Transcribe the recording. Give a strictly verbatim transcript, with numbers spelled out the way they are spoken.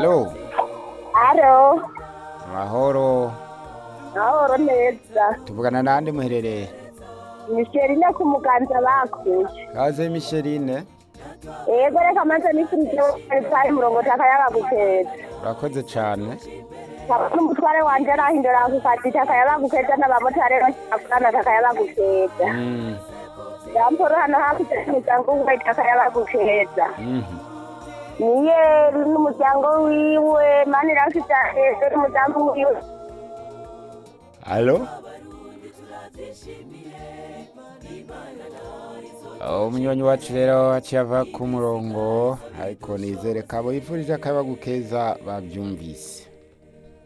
Alo, Alo, mahoro. mahoro neza. Tuvugana nande muherereye? Micheline ku muganza bakuye. Kaze Micheline. Yego reka manze nifurije ari murongo takayaba gukeza. Urakoze cane. N'umutware wanje arahindura ku kazi takayaba gukeza n'abamotari bakana takayaba gukeza. Mm. Yamporo hano hakurya y'umuryango wiwe takayaba gukeza. Mhm. Niye n'umuryango wiwe mani rakita n'umuryango wiwe. Alo? Umunywanyi wacu rero aciye ava ku murongo ariko nizere ko abo yifurije akaba gukeza bavyumvise.